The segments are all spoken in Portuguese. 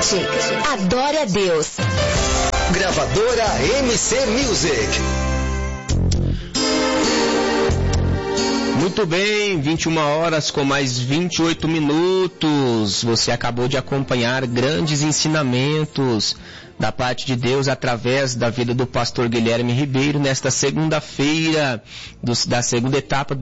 Cante, adore a Deus. Gravadora MC Music. Muito bem, 21 horas com mais 28 minutos. Você acabou de acompanhar grandes ensinamentos da parte de Deus através da vida do pastor Guilherme Ribeiro nesta segunda-feira da segunda etapa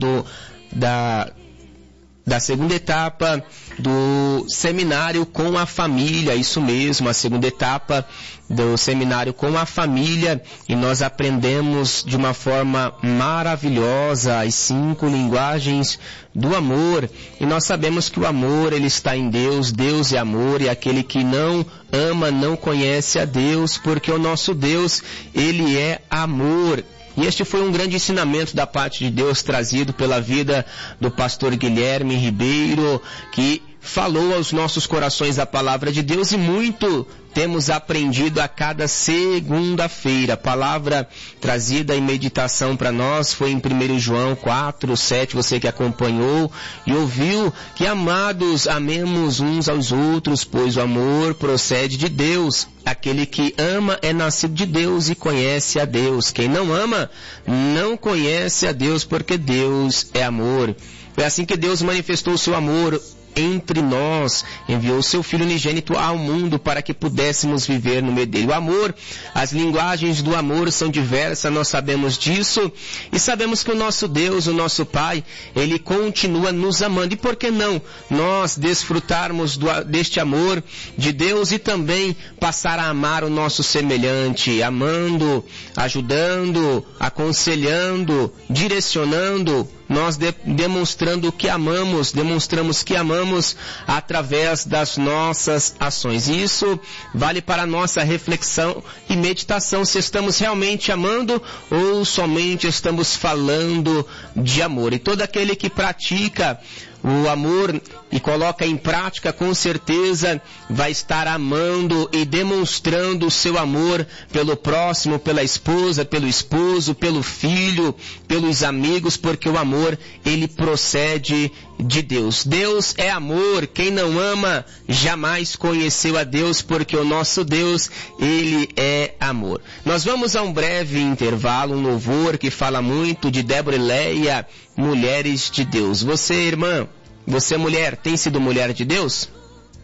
do seminário com a família, isso mesmo, a segunda etapa do seminário com a família, e nós aprendemos de uma forma maravilhosa as 5 linguagens do amor, e nós sabemos que o amor, ele está em Deus, Deus é amor, e aquele que não ama não conhece a Deus, porque o nosso Deus, ele é amor. E este foi um grande ensinamento da parte de Deus trazido pela vida do pastor Guilherme Ribeiro, que falou aos nossos corações a palavra de Deus, e muito temos aprendido a cada segunda-feira. A palavra trazida em meditação para nós foi em 1 João 4:7, você que acompanhou e ouviu, que amados, amemos uns aos outros, pois o amor procede de Deus. Aquele que ama é nascido de Deus e conhece a Deus. Quem não ama, não conhece a Deus, porque Deus é amor. Foi assim que Deus manifestou o seu amor entre nós, enviou o seu Filho unigênito ao mundo para que pudéssemos viver no meio dele. O amor, as linguagens do amor são diversas, nós sabemos disso, e sabemos que o nosso Deus, o nosso Pai, ele continua nos amando. E por que não nós desfrutarmos deste amor de Deus e também passar a amar o nosso semelhante, amando, ajudando, aconselhando, direcionando, nós demonstrando que amamos, demonstramos que amamos através das nossas ações. E isso vale para a nossa reflexão e meditação, se estamos realmente amando ou somente estamos falando de amor. E todo aquele que pratica o amor e coloca em prática, com certeza vai estar amando e demonstrando o seu amor pelo próximo, pela esposa, pelo esposo, pelo filho, pelos amigos, porque o amor, ele procede de Deus. Deus é amor. Quem não ama jamais conheceu a Deus, porque o nosso Deus, ele é amor. Nós vamos a um breve intervalo, um louvor que fala muito de Débora e Leia, mulheres de Deus. Você, irmã, você mulher, tem sido mulher de Deus?